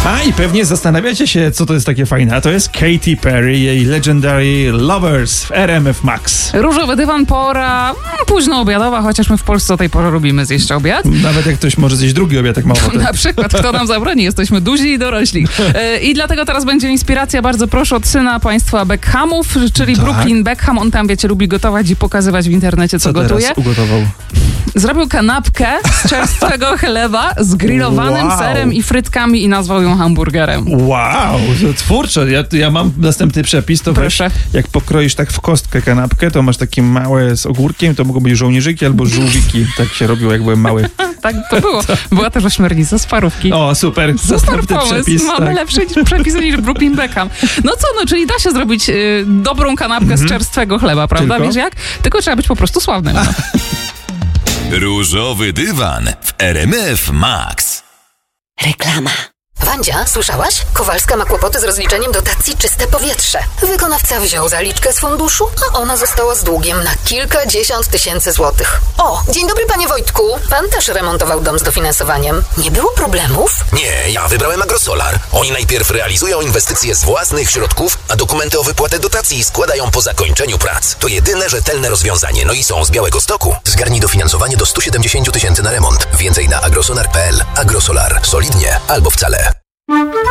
A i pewnie zastanawiacie się, co to jest takie fajne. A to jest Katy Perry, jej Legendary Lovers w RMF Max. Różowy dywan, pora późno obiadowa, chociaż my w Polsce o tej porze lubimy zjeść obiad. Nawet jak ktoś może zjeść drugi obiad, tak mało. Na przykład, kto nam zabroni? Jesteśmy duzi i dorośli. I dlatego teraz będzie inspiracja, bardzo proszę, od syna państwa Beckhamów, czyli Tak. Brooklyn Beckham. On tam, wiecie, lubi gotować i pokazywać w internecie, co gotuje. Teraz ugotował? Zrobił kanapkę z czerstwego chleba z grillowanym Wow. serem i frytkami i nazwał ją hamburgerem. Wow, to twórczo. Ja mam następny przepis, to Proszę. weź, jak pokroisz tak w kostkę kanapkę, to masz takie małe z ogórkiem, to mogą być żołnierzyki albo żółwiki. Tak się robiło, jak byłem mały. Tak to było. Była też ośmiornica z parówki. O, super. Super Następny pomysł. przepis. Mamy Tak. lepsze przepisy niż Brooklyn Beckham. No co, no, czyli da się zrobić dobrą kanapkę z czerstwego chleba, prawda? Tylko? Wiesz jak? Tylko trzeba być po prostu sławnym. No. Różowy dywan w RMF Max. Reklama. Wandzia, słyszałaś? Kowalska ma kłopoty z rozliczeniem dotacji Czyste Powietrze. Wykonawca wziął zaliczkę z funduszu, a ona została z długiem na kilkadziesiąt tysięcy złotych. O, dzień dobry, panie Wojtku. Pan też remontował dom z dofinansowaniem. Nie było problemów? Nie, ja wybrałem Agrosolar. Oni najpierw realizują inwestycje z własnych środków, a dokumenty o wypłatę dotacji składają po zakończeniu prac. To jedyne rzetelne rozwiązanie, no i są z Białegostoku. Zgarnij dofinansowanie do 170 tysięcy na remont. Więcej na agrosolar.pl. Agrosolar. Solidnie albo wcale.